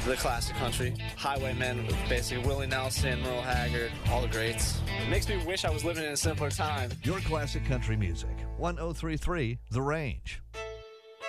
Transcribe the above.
the classic country. Highwaymen with basically Willie Nelson, Merle Haggard, all the greats. It makes me wish I was living in a simpler time. Your classic country music. 1033 The Range.